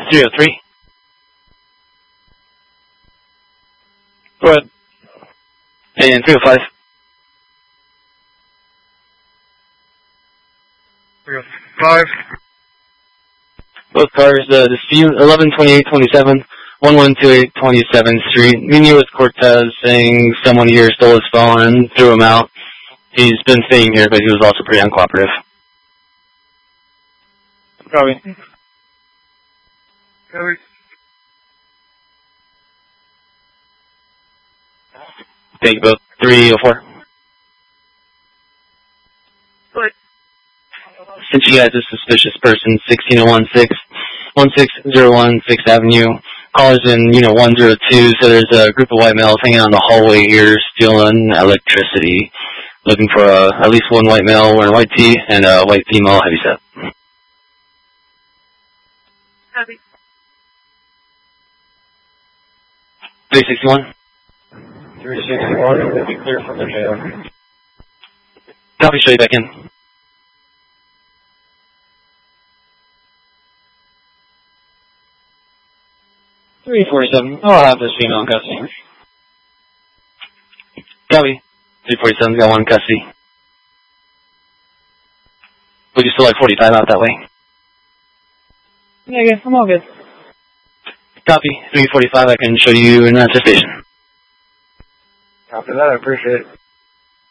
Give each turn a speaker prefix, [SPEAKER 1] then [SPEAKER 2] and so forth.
[SPEAKER 1] 303.
[SPEAKER 2] Go ahead.
[SPEAKER 1] And 305.
[SPEAKER 2] 305.
[SPEAKER 1] Both cars, dispute 112827, 1128 27th Street. Meeting with Cortez saying someone here stole his phone and threw him out. He's been staying here, but he was also pretty uncooperative.
[SPEAKER 2] Copy. Copy.
[SPEAKER 1] Take both 304.
[SPEAKER 2] What?
[SPEAKER 1] Since you guys a suspicious person, 16016, 1601 6th Avenue. Callers in unit 102, so there's a group of white males hanging on the hallway here stealing electricity. Looking for at least one white male wearing a white tee and a white female heavyset.
[SPEAKER 2] Copy.
[SPEAKER 1] 361.
[SPEAKER 2] 361, that'd be clear from the jail.
[SPEAKER 1] Copy, show you back in.
[SPEAKER 2] $347. I'll have this female in custody.
[SPEAKER 1] Copy. 347's got one in custody. Would you still like 45 out that way?
[SPEAKER 2] Yeah, I'm all good.
[SPEAKER 1] Copy. 345, I can show you in the station.
[SPEAKER 2] Copy that, I appreciate it.